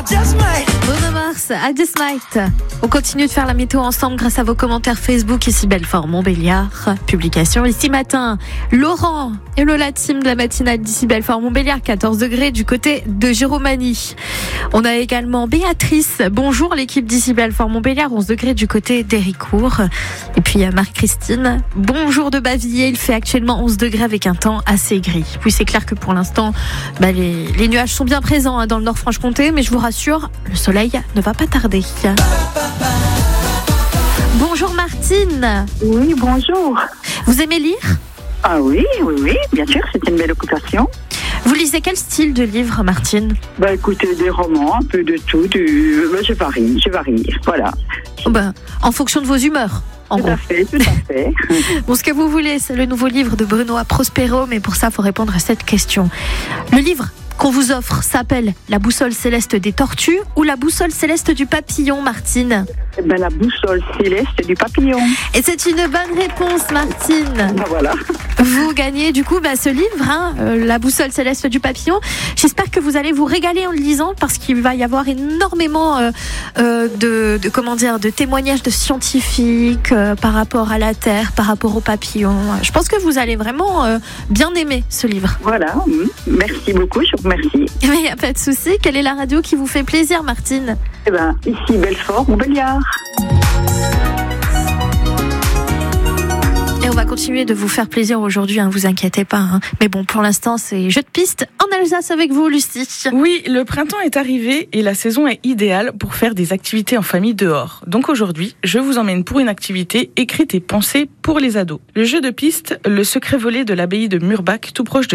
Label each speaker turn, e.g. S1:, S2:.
S1: Bruno Mars, I Just Might. On continue de faire la météo ensemble grâce à vos commentaires Facebook. Ici Belfort Montbéliard. Publication ici matin. Laurent et Lola Team de la matinale d'ici Belfort Montbéliard. 14 degrés du côté de Giromagny. On a également Béatrice. Bonjour l'équipe d'ici Belfort Montbéliard. 11 degrés du côté d'Héricourt. Et puis Marc-Christine. Bonjour de Bavilliers. Il fait actuellement 11 degrés avec un temps assez gris. Puis c'est clair que pour l'instant, les nuages sont bien présents dans le Nord-Franche-Comté. Mais je vous rassure, le soleil ne va pas tarder. Bonjour Martine.
S2: Oui, bonjour.
S1: Vous aimez lire ?
S2: Ah oui, bien sûr, c'est une belle occupation.
S1: Vous lisez quel style de livre, Martine ?
S2: Écoutez, des romans, un peu de tout, je varie, voilà.
S1: En fonction de vos humeurs.
S2: Tout à fait.
S1: Bon, ce que vous voulez, c'est le nouveau livre de Bruno Prospero, mais pour ça, il faut répondre à cette question. Le livre qu'on vous offre s'appelle La boussole céleste des tortues ou La boussole céleste du papillon, Martine ?
S2: La boussole céleste du papillon.
S1: Et c'est une bonne réponse, Martine.
S2: Voilà.
S1: Vous gagnez du coup ce livre, La boussole céleste du papillon. J'espère que vous allez vous régaler en le lisant parce qu'il va y avoir énormément de témoignages de scientifiques par rapport à la Terre, par rapport aux papillons. Je pense que vous allez vraiment bien aimer ce livre.
S2: Voilà, merci beaucoup, je vous remercie.
S1: Mais il n'y a pas de souci. Quelle est la radio qui vous fait plaisir, Martine ?
S2: Ici Belfort Montbéliard.
S1: Et on va continuer de vous faire plaisir aujourd'hui, vous inquiétez pas. Mais bon, pour l'instant, c'est jeu de piste en Alsace avec vous, Lucie.
S3: Oui, le printemps est arrivé et la saison est idéale pour faire des activités en famille dehors. Donc aujourd'hui, je vous emmène pour une activité écrite et pensée pour les ados. Le jeu de piste, le secret volé de l'abbaye de Murbach, tout proche de